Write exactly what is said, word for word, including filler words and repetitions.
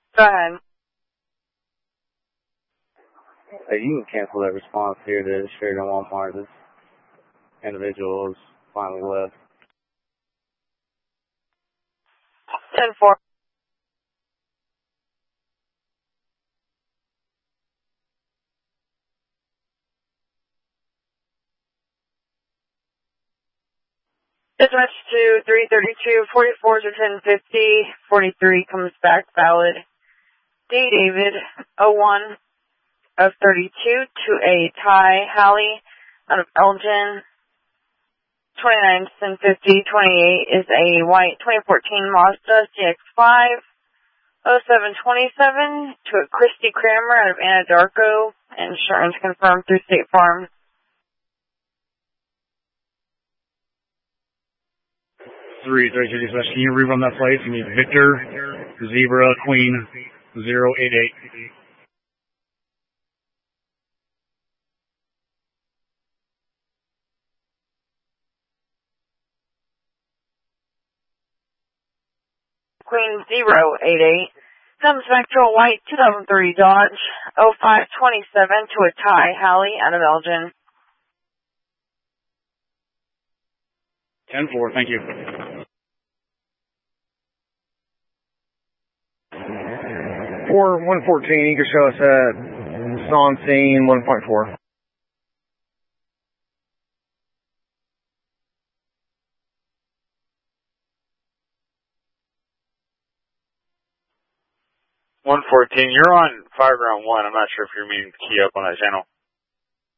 Go ahead. Hey, you can cancel that response here to Sheridan Walmart. This individual is finally left. ten four. Dispatch to three thirty-two, forty-fours are ten fifty, forty-three comes back valid. D. David, oh one of thirty-two to a Ty Halley out of Elgin. twenty-nine ten fifty, twenty-eight is a white twenty fourteen Mazda C X five. oh seven twenty-seven to a Christy Kramer out of Anadarko. Insurance confirmed through State Farm. three thirty-two dispatch, can you rerun that plate? You need Victor, Zebra, Queen, zero eight eight. Queen zero eight eight. Comes back to a white two thousand three Dodge oh five twenty-seven to a Ty Halley out of Elgin. ten four, thank you. four one fourteen, you can show us at on scene one point four. one fourteen, you're on Fireground one. I'm not sure if you're meaning to key up on that channel.